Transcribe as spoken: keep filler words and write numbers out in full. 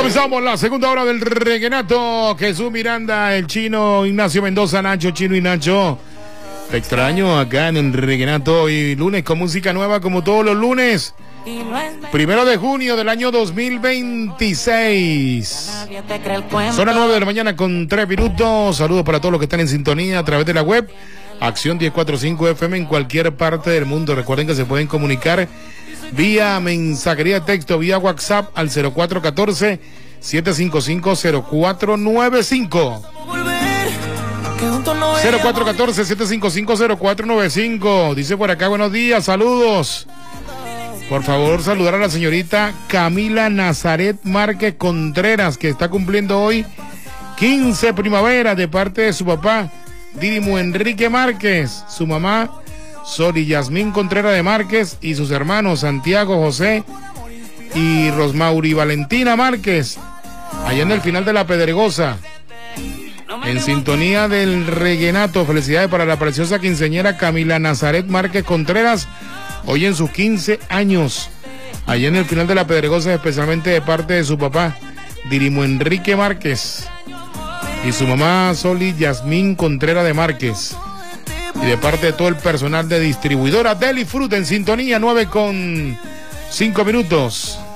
comenzamos la segunda hora del Reguenato. Jesús Miranda, el Chino, Ignacio Mendoza, Nacho, Chino y Nacho. Te extraño acá en el Reguenato hoy lunes con música nueva como todos los lunes. Primero de junio del año dos mil veintiséis. Son las nueve de la mañana con tres minutos. Saludos para todos los que están en sintonía a través de la web Acción diez cuarenta y cinco F M en cualquier parte del mundo. Recuerden que se pueden comunicar vía mensajería de texto, vía WhatsApp al cero cuatro uno cuatro, siete cinco cinco, cero cuatro nueve cinco. cero cuatro uno cuatro, siete cinco cinco, cero cuatro nueve cinco. Dice por acá, buenos días, saludos. Por favor, saludar a la señorita Camila Nazaret Márquez Contreras, que está cumpliendo hoy quince primaveras, de parte de su papá, Dírimo Enrique Márquez, su mamá, Sori Yasmín Contreras de Márquez, y sus hermanos Santiago José y Rosmauri Valentina Márquez, allá en el final de La Pedregosa, en sintonía del Reguenato. Felicidades para la preciosa quinceañera Camila Nazaret Márquez Contreras, hoy en sus quince años, allá en el final de La Pedregosa, especialmente de parte de su papá, Dírimo Enrique Márquez, y su mamá Soli Yasmín Contreras de Márquez, y de parte de todo el personal de distribuidora Deli Fruit, en sintonía nueve con cinco minutos.